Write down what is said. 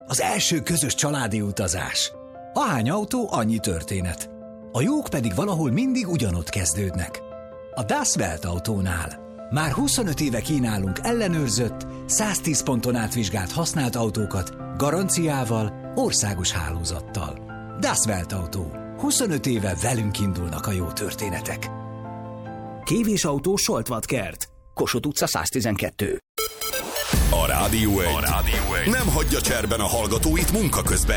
Az első közös családi utazás. Ahány autó, annyi történet. A jók pedig valahol mindig ugyanott kezdődnek. A Das Welt autónál. Már 25 éve kínálunk ellenőrzött, 110 ponton átvizsgált használt autókat, garanciával, országos hálózattal. Das Welt autó. 25 éve velünk indulnak a jó történetek. Kévés autó Soltvatkert. Kossuth utca 112. A Rádió 1 nem hagyja cserben a hallgatóit munka közben.